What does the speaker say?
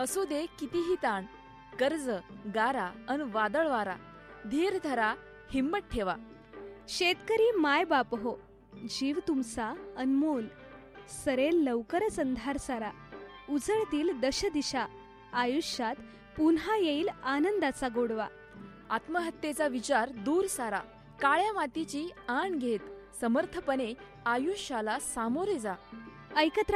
असू दे कितीही ताण, कर्ज, गारा अन वादळ वारा, धीर धरा, हिम्मत ठेवा. शेतकरी माय बाप हो, जीव तुमचा अनमोल. सरेल लवकरच अंधार सारा, उजळतील दशदिशा, आयुष्यात पुन्हा येईल आनंदाचा गोडवा. आत्महत्येचा विचार दूर सारा, काळ्या मातीची आण घेत समर्थपणे आयुष्याला सामोरे जा. ऐकत